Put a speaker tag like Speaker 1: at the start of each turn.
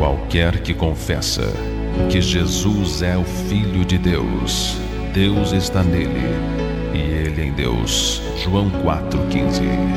Speaker 1: Qualquer que confessa que Jesus é o Filho de Deus, Deus está nele e ele em Deus. João 4,15.